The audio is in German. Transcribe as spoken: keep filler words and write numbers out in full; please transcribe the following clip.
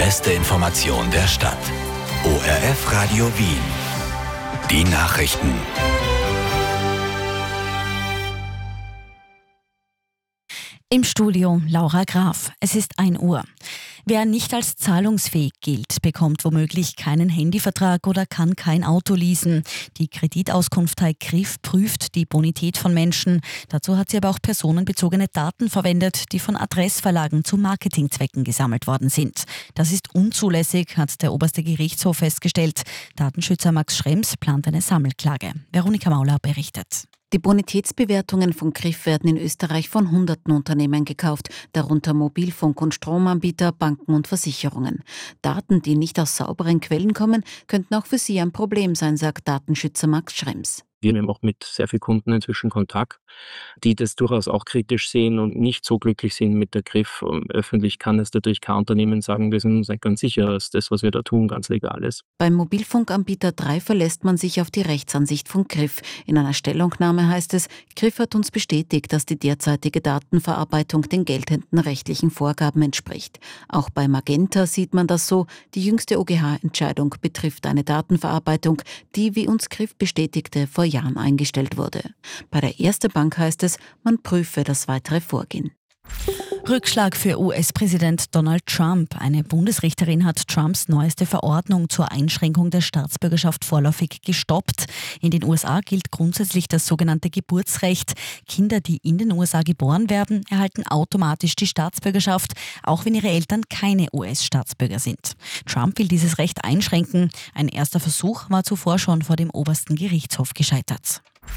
beste Information der Stadt. O R F Radio Wien. Die Nachrichten. Im Studio Laura Graf. Es ist ein Uhr. Wer nicht als zahlungsfähig gilt, bekommt womöglich keinen Handyvertrag oder kann kein Auto leasen. Die Kreditauskunftei C R I F prüft die Bonität von Menschen. Dazu hat sie aber auch personenbezogene Daten verwendet, die von Adressverlagen zu Marketingzwecken gesammelt worden sind. Das ist unzulässig, hat der oberste Gerichtshof festgestellt. Datenschützer Max Schrems plant eine Sammelklage. Veronika Mauler berichtet. Die Bonitätsbewertungen von C R I F werden in Österreich von hunderten Unternehmen gekauft, darunter Mobilfunk- und Stromanbieter, Banken und Versicherungen. Daten, die nicht aus sauberen Quellen kommen, könnten auch für sie ein Problem sein, sagt Datenschützer Max Schrems. Wir haben auch mit sehr vielen Kunden inzwischen Kontakt, die das durchaus auch kritisch sehen und nicht so glücklich sind mit der C R I F. Öffentlich kann es natürlich kein Unternehmen sagen, wir sind uns nicht ganz sicher, dass das, was wir da tun, ganz legal ist. Beim Mobilfunkanbieter drei verlässt man sich auf die Rechtsansicht von C R I F. In einer Stellungnahme heißt es, C R I F hat uns bestätigt, dass die derzeitige Datenverarbeitung den geltenden rechtlichen Vorgaben entspricht. Auch bei Magenta sieht man das so. Die jüngste O G H-Entscheidung betrifft eine Datenverarbeitung, die, wie uns C R I F bestätigte, vor Jahren eingestellt wurde. Bei der Erste Bank heißt es, man prüfe das weitere Vorgehen. Rückschlag für U S-Präsident Donald Trump. Eine Bundesrichterin hat Trumps neueste Verordnung zur Einschränkung der Staatsbürgerschaft vorläufig gestoppt. In den U S A gilt grundsätzlich das sogenannte Geburtsrecht. Kinder, die in den U S A geboren werden, erhalten automatisch die Staatsbürgerschaft, auch wenn ihre Eltern keine U S-Staatsbürger sind. Trump will dieses Recht einschränken. Ein erster Versuch war zuvor schon vor dem obersten Gerichtshof gescheitert.